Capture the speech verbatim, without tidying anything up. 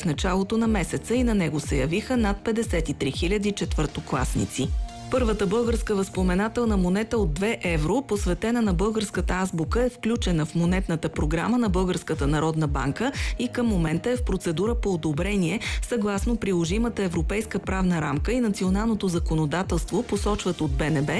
началото на месеца и на него се явиха над петдесет и три хиляди четвъртокласници. Първата българска възпоменателна монета от две евро, посветена на българската азбука, е включена в монетната програма на Българската народна банка и към момента е в процедура по одобрение, съгласно приложимата европейска правна рамка и националното законодателство, посочват от БНБ,